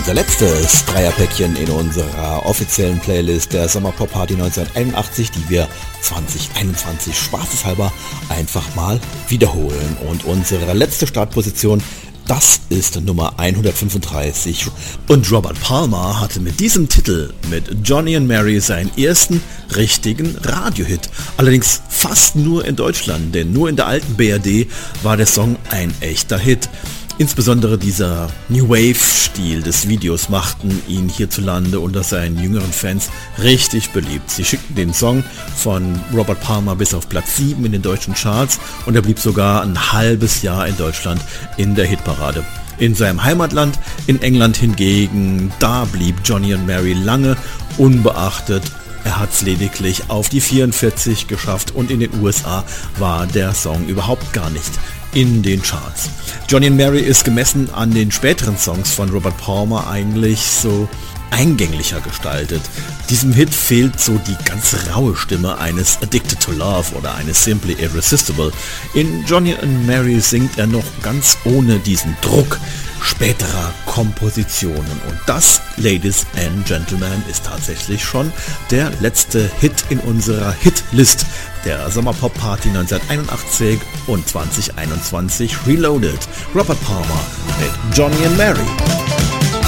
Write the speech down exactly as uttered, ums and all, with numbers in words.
Unser letztes Dreierpäckchen in unserer offiziellen Playlist der Sommerpop-Party neunzehnhunderteinundachtzig, die wir zwanzig einundzwanzig spaßeshalber einfach mal wiederholen. Und unsere letzte Startposition, das ist Nummer hundertfünfunddreißig. Und Robert Palmer hatte mit diesem Titel, mit Johnny and Mary, seinen ersten richtigen Radiohit. Allerdings fast nur in Deutschland, denn nur in der alten B R D war der Song ein echter Hit. Insbesondere dieser New Wave-Stil des Videos machten ihn hierzulande unter seinen jüngeren Fans richtig beliebt. Sie schickten den Song von Robert Palmer bis auf Platz sieben in den deutschen Charts und er blieb sogar ein halbes Jahr in Deutschland in der Hitparade. In seinem Heimatland, in England hingegen, da blieb Johnny and Mary lange unbeachtet. Er hat es lediglich auf die vierundvierzig geschafft und in den U S A war der Song überhaupt gar nicht in den Charts. Johnny and Mary ist gemessen an den späteren Songs von Robert Palmer eigentlich so eingänglicher gestaltet. Diesem Hit fehlt so die ganz raue Stimme eines Addicted to Love oder eines Simply Irresistible. In Johnny and Mary singt er noch ganz ohne diesen Druck späterer Kompositionen. Und das, Ladies and Gentlemen, ist tatsächlich schon der letzte Hit in unserer Hitlist der Sommerpop-Party neunzehnhunderteinundachtzig und zwanzig einundzwanzig Reloaded. Robert Palmer mit Johnny and Mary.